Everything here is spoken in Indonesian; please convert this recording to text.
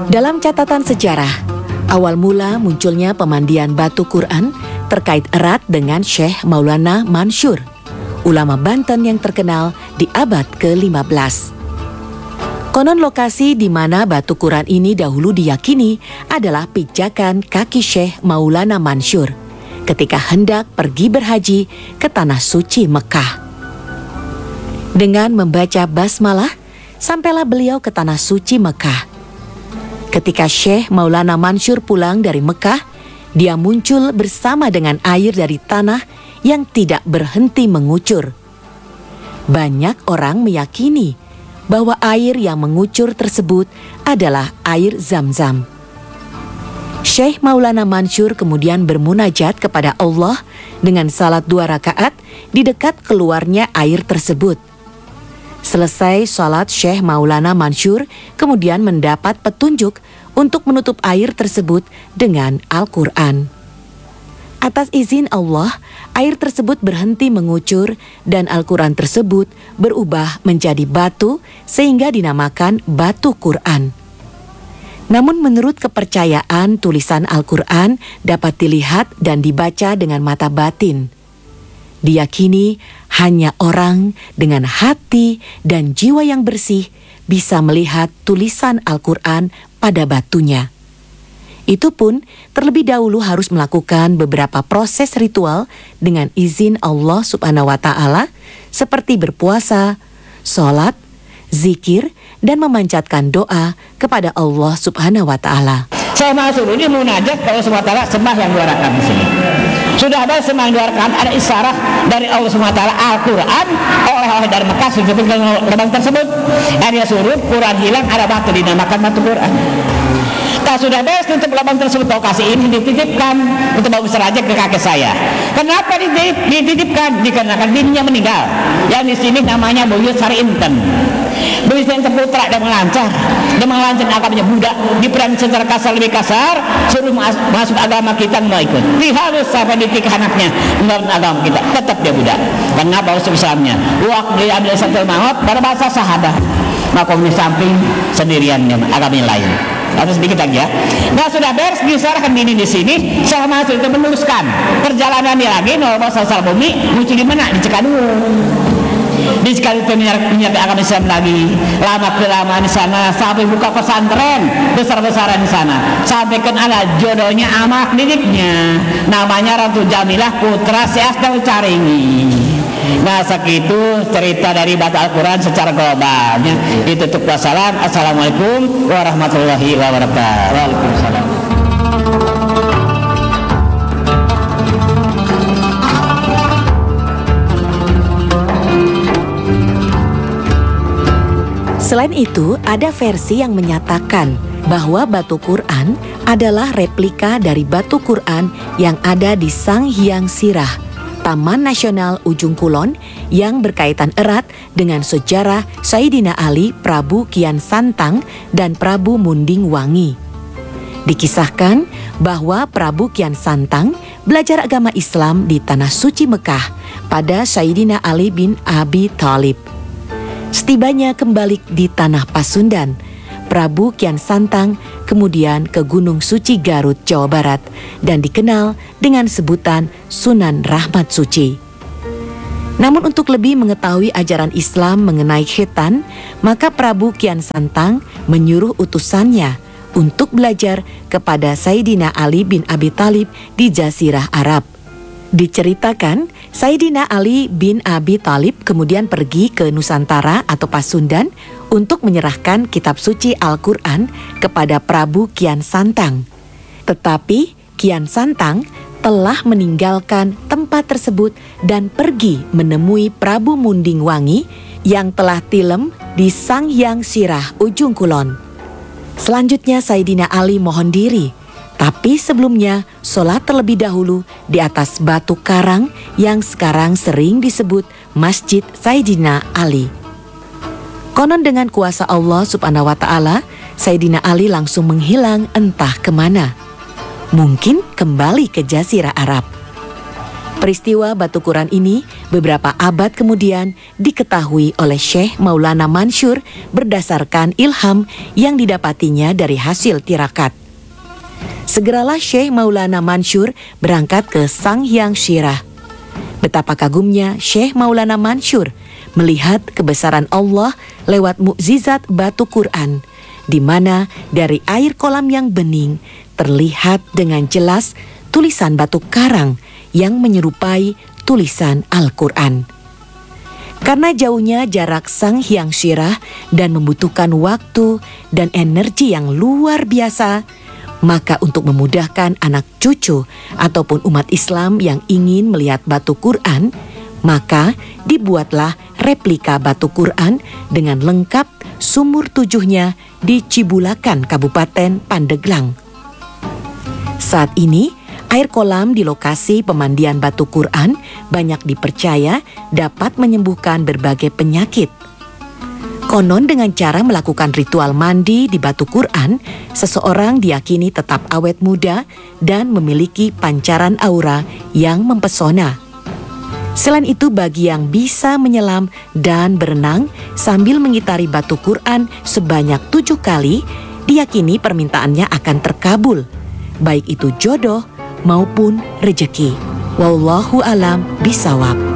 Dalam catatan sejarah, awal mula munculnya pemandian batu Quran terkait erat dengan Syekh Maulana Mansur, ulama Banten yang terkenal di abad ke-15. Konon lokasi di mana batu Quran ini dahulu diyakini adalah pijakan kaki Syekh Maulana Mansur ketika hendak pergi berhaji ke Tanah Suci Mekah. Dengan membaca basmalah, sampailah beliau ke Tanah Suci Mekah. Ketika Syekh Maulana Mansur pulang dari Mekah, dia muncul bersama dengan air dari tanah yang tidak berhenti mengucur. Banyak orang meyakini bahwa air yang mengucur tersebut adalah air Zam-Zam. Syekh Maulana Mansur kemudian bermunajat kepada Allah dengan salat 2 rakaat di dekat keluarnya air tersebut. Selesai salat, Syekh Maulana Mansur kemudian mendapat petunjuk untuk menutup air tersebut dengan Al-Quran. Atas izin Allah, air tersebut berhenti mengucur dan Al-Quran tersebut berubah menjadi batu sehingga dinamakan batu Quran. Namun menurut kepercayaan, tulisan Al-Quran dapat dilihat dan dibaca dengan mata batin. Diyakini hanya orang dengan hati dan jiwa yang bersih bisa melihat tulisan Al-Quran pada batunya. Itu pun terlebih dahulu harus melakukan beberapa proses ritual dengan izin Allah Subhanahu wa Ta'ala, seperti berpuasa, sholat, zikir, dan memanjatkan doa kepada Allah Subhanahu wa Ta'ala. Saya masuk ini munajat kalau Allah Subhanahu wa Ta'ala sembahyang 2 rakaat di sini. Sudah ada sembahyang 2 rakaat, ada isyarat dari Allah Subhanahu wa Ta'ala Al-Quran oleh dari Mekah sujud ke lubang tersebut. Ada surut, Quran hilang, ada batu dinamakan batu Quran. Tak sudah beres tutup lubang tersebut, lokasi ini dititipkan untuk bawa besar aja ke kakek saya. Kenapa dititipkan? Dikarenakan bininya meninggal. Yang di sini namanya Buyut Sari Inten. Buyut yang terputra dan melancar agamanya budak, diperan secara kasar lebih kasar, suruh masuk agama kita nggak ikut. Dihalus sampai ditikah anaknya nggak agama kita, tetap dia budak. Kenapa usul Islamnya? Waktu dia ambil satu maut, pada bahasa sahabat. Maka di samping sendiriannya agamanya lain. Atau sedikit lagi ya. Nah sudah beres diserahkan ini di sini, saya masuk itu meneruskan perjalanan dia lagi normal sasal bumi muncul di mana di Cikadul. Di Cikadul itu menyertai agama Islam lagi, lama kelamaan di sana sampai buka pesantren besar-besaran di sana, sampai kenal jodohnya amak didiknya, namanya Ratu Jamilah putra si Asdal Caringi. Nah segitu cerita dari baca Al-Quran secara globalnya. Itu untuk wassalam. Assalamualaikum warahmatullahi wabarakatuh. Waalaikumsalam. Selain itu, ada versi yang menyatakan bahwa batu Quran adalah replika dari batu Quran yang ada di Sanghyang Sirah, Taman Nasional Ujung Kulon, yang berkaitan erat dengan sejarah Sayyidina Ali, Prabu Kian Santang, dan Prabu Munding Wangi. Dikisahkan bahwa Prabu Kian Santang belajar agama Islam di Tanah Suci Mekah pada Sayyidina Ali bin Abi Thalib. Setibanya kembali di Tanah Pasundan, Prabu Kian Santang kemudian ke Gunung Suci Garut, Jawa Barat, dan dikenal dengan sebutan Sunan Rahmat Suci. Namun untuk lebih mengetahui ajaran Islam mengenai khitan, maka Prabu Kian Santang menyuruh utusannya untuk belajar kepada Sayyidina Ali bin Abi Thalib di Jazirah Arab. Diceritakan, Sayyidina Ali bin Abi Thalib kemudian pergi ke Nusantara atau Pasundan untuk menyerahkan kitab suci Al-Quran kepada Prabu Kian Santang. Tetapi Kian Santang telah meninggalkan tempat tersebut dan pergi menemui Prabu Munding Wangi yang telah tilem di Sanghyang Sirah Ujung Kulon. Selanjutnya Sayyidina Ali mohon diri, tapi sebelumnya sholat terlebih dahulu di atas batu karang yang sekarang sering disebut Masjid Sayyidina Ali. Konon dengan kuasa Allah Subhanahu wa Ta'ala, Sayyidina Ali langsung menghilang entah kemana. Mungkin kembali ke Jazirah Arab. Peristiwa batu Quran ini beberapa abad kemudian diketahui oleh Syekh Maulana Mansur berdasarkan ilham yang didapatinya dari hasil tirakat. Segeralah Syekh Maulana Mansur berangkat ke Sanghyang Shirah. Betapa kagumnya Syekh Maulana Mansur melihat kebesaran Allah lewat mukjizat batu Quran, di mana dari air kolam yang bening terlihat dengan jelas tulisan batu karang yang menyerupai tulisan Al-Quran. Karena jauhnya jarak Sanghyang Shirah dan membutuhkan waktu dan energi yang luar biasa, maka untuk memudahkan anak cucu ataupun umat Islam yang ingin melihat batu Quran, maka dibuatlah replika batu Quran dengan lengkap sumur tujuhnya di Cibulakan, Kabupaten Pandeglang. Saat ini, air kolam di lokasi pemandian batu Quran banyak dipercaya dapat menyembuhkan berbagai penyakit. Konon dengan cara melakukan ritual mandi di batu Quran, seseorang diyakini tetap awet muda dan memiliki pancaran aura yang mempesona. Selain itu, bagi yang bisa menyelam dan berenang sambil mengitari batu Quran sebanyak 7 kali, diyakini permintaannya akan terkabul, baik itu jodoh maupun rejeki. Wallahu alam bisawab.